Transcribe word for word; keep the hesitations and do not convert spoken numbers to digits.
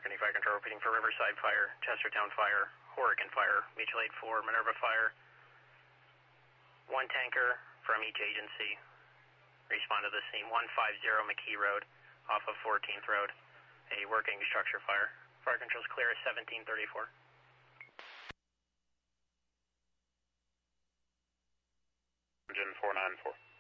County Fire Control repeating for Riverside Fire, Chestertown Fire, Oregon Fire, mutual aid for Minerva Fire. One tanker from each agency. Respond to the scene. one fifty McKee Road off of fourteenth Road. A working structure fire. Fire control's clear at seventeen thirty-four. Engine four nine four.